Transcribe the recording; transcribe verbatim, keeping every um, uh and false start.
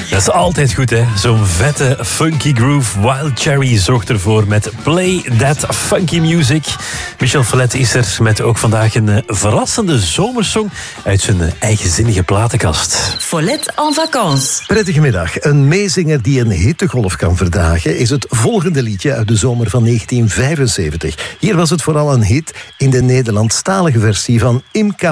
Dat is altijd goed, hè? Zo'n vette, funky groove. Wild Cherry zorgt ervoor met Play That Funky Music. Michel Follet is er met ook vandaag een uh, verrassende zomersong uit zijn uh, eigenzinnige platenkast. Follet en vacances. Prettige middag. Een meezinger die een hittegolf kan verdragen is het volgende liedje uit de zomer van negentien vijfenzeventig. Hier was het vooral een hit in de Nederlandstalige versie van Imca